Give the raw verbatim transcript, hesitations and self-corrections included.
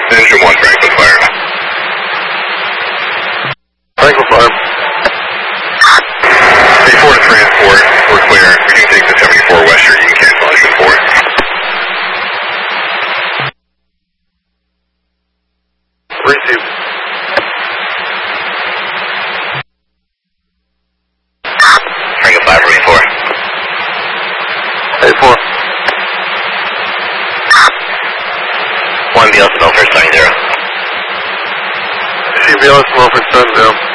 Engine one, Franklin Fire. Franklin Fire. three four to transport, we're clear. We can take the seventy-four Western, you can cancel engine four. Receive. Franklin five, eight four. eight four. one B L Smell for starting zero. C B L Smell for starting zero.